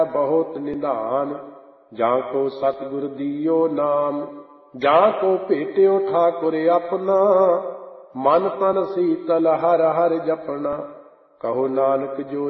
ਬਹੁਤ ਨਿਧਾਨ। ਜਾਂ ਕੋ ਸਤਿਗੁਰ ਦੀਓ ਨਾਮ, ਜਾਂ ਕੋ ਭੇਟਿਓ ਠਾਕੁਰ ਆਪਣਾ। ਮਨ ਤਨ ਸੀਤਲ ਹਰ ਹਰ ਜਪਣਾ, ਕਹੋ ਨਾਨਕ ਜੋ